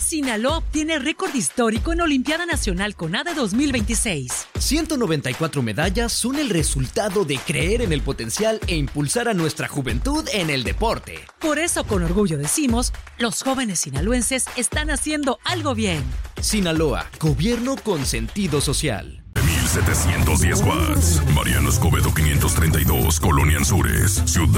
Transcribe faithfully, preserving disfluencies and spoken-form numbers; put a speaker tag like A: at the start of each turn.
A: Sinaloa obtiene récord histórico en Olimpiada Nacional CONADE dos mil veintiséis.
B: ciento noventa y cuatro medallas son el resultado de creer en el potencial e impulsar a nuestra juventud en el deporte.
A: Por eso, con orgullo decimos, los jóvenes sinaloenses están haciendo algo bien.
B: Sinaloa, gobierno con sentido social.
C: mil setecientos diez watts. Mariano Escobedo quinientos treinta y dos, Colonia Anzures, Ciudad